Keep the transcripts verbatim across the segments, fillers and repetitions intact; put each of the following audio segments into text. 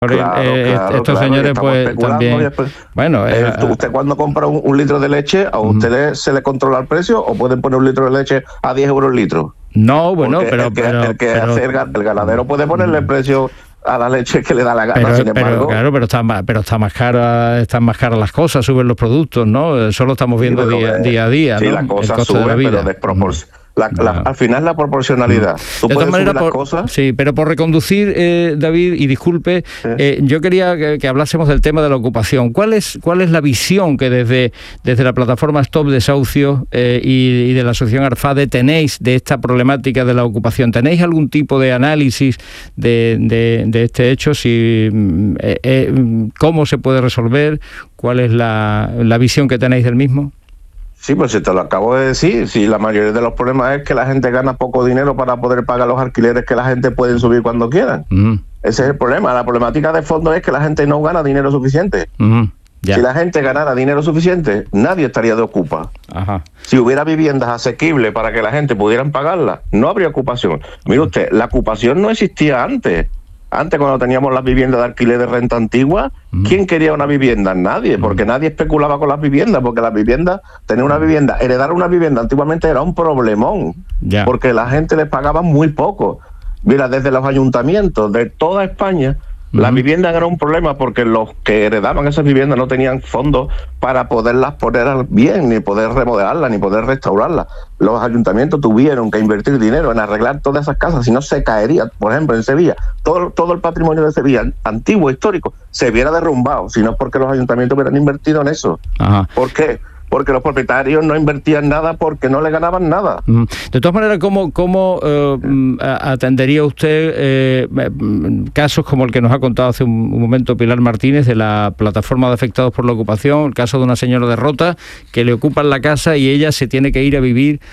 Claro, eh, claro, estos claro, señores pues también después, bueno eh, eh, usted cuando compra un, un litro de leche a usted uh-huh. le, se le controla el precio o pueden poner un litro de leche a diez euros el litro. No, bueno, Porque pero el que, pero, el, que pero, hace el, el ganadero puede ponerle el precio a la leche que le da la gana. Pero, sin embargo, pero claro, pero está más, pero está más cara, están más caras las cosas, suben los productos, ¿no? Eso lo estamos viendo sí, día, eh, día a día, sí, ¿no? la cosa el costo sube, de la vida. pero desproporcionado. La, la, al final la proporcionalidad. Mm. Tú de puedes todas maneras, subir por, las cosas. Sí, pero por reconducir, eh, David, y disculpe, sí. eh, yo quería que, que hablásemos del tema de la ocupación. ¿Cuál es cuál es la visión que desde, desde la plataforma Stop Desahucios eh, y, y de la asociación ARFADE tenéis de esta problemática de la ocupación? ¿Tenéis algún tipo de análisis de, de, de este hecho? Si, eh, eh, ¿Cómo se puede resolver? ¿Cuál es la, la visión que tenéis del mismo? Sí, pues si te lo acabo de decir, si la mayoría de los problemas es que la gente gana poco dinero para poder pagar los alquileres que la gente puede subir cuando quieran. Uh-huh. Ese es el problema. La problemática de fondo es que la gente no gana dinero suficiente. Uh-huh. Yeah. Si la gente ganara dinero suficiente, nadie estaría de ocupa. Ajá. Si hubiera viviendas asequibles para que la gente pudiera pagarlas, no habría ocupación. Mire usted, la ocupación no existía antes. Antes, cuando teníamos las viviendas de alquiler de renta antigua, mm. ¿quién quería una vivienda? Nadie, porque nadie especulaba con las viviendas, porque las viviendas, tener una vivienda, heredar una vivienda antiguamente era un problemón, yeah. porque la gente les pagaba muy poco. Mira, desde los ayuntamientos de toda España, mm. las viviendas eran un problema porque los que heredaban esas viviendas no tenían fondos para poderlas poner bien, ni poder remodelarlas, ni poder restaurarlas. Los ayuntamientos tuvieron que invertir dinero en arreglar todas esas casas, si no se caería. Por ejemplo, en Sevilla, todo, todo el patrimonio de Sevilla, antiguo, histórico, se hubiera derrumbado, si no porque los ayuntamientos hubieran invertido en eso. Ajá. ¿Por qué? Porque los propietarios no invertían nada porque no le ganaban nada. De todas maneras, ¿cómo, cómo eh, atendería usted eh, casos como el que nos ha contado hace un, un momento Pilar Martínez de la plataforma de afectados por la ocupación, el caso de una señora de Rota que le ocupan la casa y ella se tiene que ir a vivir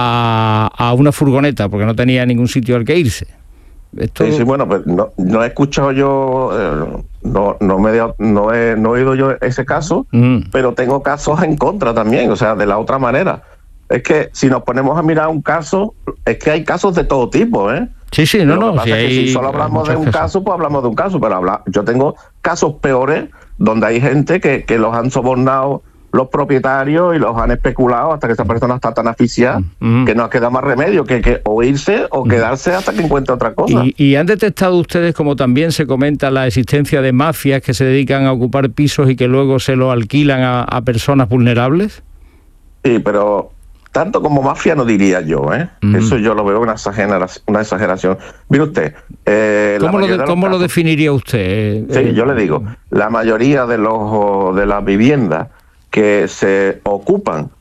a, a una furgoneta porque no tenía ningún sitio al que irse? Esto... Sí, sí, bueno, pues no, no he escuchado yo, eh, no, no, me de, no, he, no he oído yo ese caso, mm. pero tengo casos en contra también, o sea, de la otra manera. Es que si nos ponemos a mirar un caso, es que hay casos de todo tipo, ¿eh? Sí, sí, no, no. Si, hay... si solo hablamos de un casos. caso, pues hablamos de un caso, pero habla... yo tengo casos peores donde hay gente que, que los han sobornado los propietarios y los han especulado hasta que esa persona está tan asfixiada mm. que no ha quedado más remedio que, que o irse o mm. quedarse hasta que encuentre otra cosa. ¿Y, ¿Y han detectado ustedes, como también se comenta, la existencia de mafias que se dedican a ocupar pisos y que luego se los alquilan a, a personas vulnerables? Sí, pero tanto como mafia no diría yo, ¿eh? Mm. Eso yo lo veo una exageración. Una exageración. Mire usted... Eh, ¿Cómo, lo, de, ¿cómo casos, lo definiría usted? Sí, eh, yo le digo, la mayoría de, los, de las viviendas que se ocupan,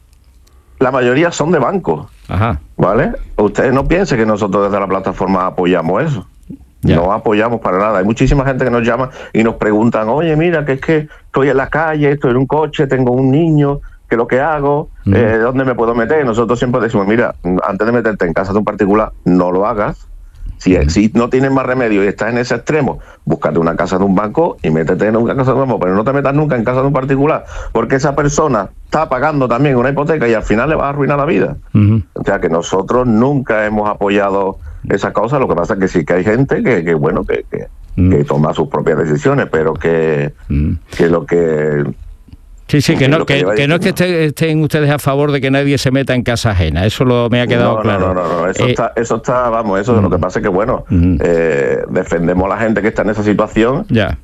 la mayoría son de bancos. Ajá. ¿Vale? Ustedes no piensen que nosotros desde la plataforma apoyamos eso. Ya. No apoyamos para nada. Hay muchísima gente que nos llama y nos preguntan, oye, mira, que es que estoy en la calle, estoy en un coche, tengo un niño, ¿qué es lo que hago? Mm. Eh, ¿Dónde me puedo meter? Nosotros siempre decimos, mira, antes de meterte en casa de un particular, no lo hagas. Si, si no tienes más remedio y estás en ese extremo, búscate una casa de un banco y métete en una casa de un banco, pero no te metas nunca en casa de un particular, porque esa persona está pagando también una hipoteca y al final le va a arruinar la vida. Uh-huh. O sea que nosotros nunca hemos apoyado esa causa, lo que pasa es que sí que hay gente que, que bueno, que, que, uh-huh. que toma sus propias decisiones, pero que, uh-huh. que lo que... Sí, sí, que no, que, que, que no es que estén, estén ustedes a favor de que nadie se meta en casa ajena, eso lo me ha quedado no, claro. No, no, no, no. Eso, eh, está, eso está, vamos, eso uh-huh. lo que pasa es que, bueno, uh-huh. eh, defendemos a la gente que está en esa situación ya.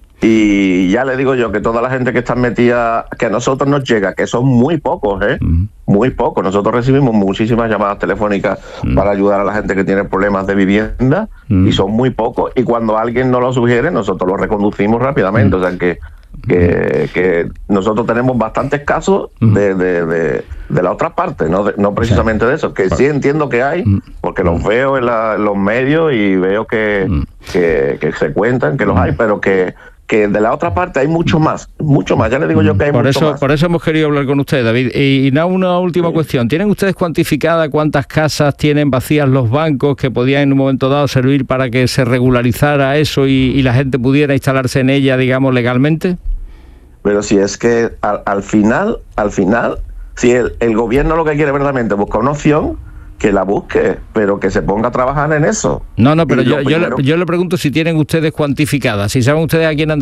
Y ya le digo yo que toda la gente que está metida, que a nosotros nos llega, que son muy pocos, ¿eh? Uh-huh. Muy pocos. Nosotros recibimos muchísimas llamadas telefónicas uh-huh. para ayudar a la gente que tiene problemas de vivienda uh-huh. y son muy pocos. Y cuando alguien nos lo sugiere, nosotros lo reconducimos rápidamente, uh-huh. o sea que Que, que nosotros tenemos bastantes casos de, de, de, de la otra parte, no, de, no precisamente de eso, que sí entiendo que hay, porque los veo en, la, en los medios y veo que, que, que se cuentan, que los hay, pero que, que de la otra parte hay mucho más, mucho más, ya le digo yo que hay por mucho eso, más. Por eso hemos querido hablar con usted, David. Y, y no, una última sí. cuestión, ¿tienen ustedes cuantificada cuántas casas tienen vacías los bancos que podían en un momento dado servir para que se regularizara eso y, y la gente pudiera instalarse en ella, digamos, legalmente? Pero si es que al, al final, al final, si el, el gobierno lo que quiere verdaderamente busca una opción, que la busque, pero que se ponga a trabajar en eso. No, no, pero yo, primero... yo, le, yo le pregunto si tienen ustedes cuantificadas, si saben ustedes a quién han